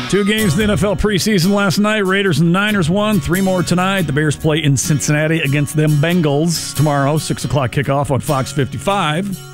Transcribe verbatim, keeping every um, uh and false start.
Two games in the N F L preseason last night. Raiders and Niners won. Three more tonight. The Bears play in Cincinnati against them Bengals tomorrow. six o'clock kickoff on Fox fifty-five.